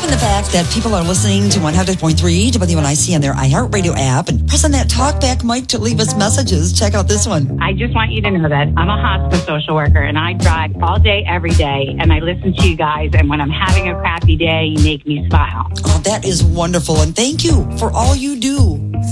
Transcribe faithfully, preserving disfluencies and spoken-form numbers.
liking the fact that people are listening to one hundred point three W N I C on their iHeartRadio app and pressing that talkback mic to leave us messages. Check out this one. I just want you to know that I'm a hospice social worker and I drive all day, every day, and I listen to you guys. And when I'm having a crappy day, you make me smile. Oh, that is wonderful. And thank you for all you do.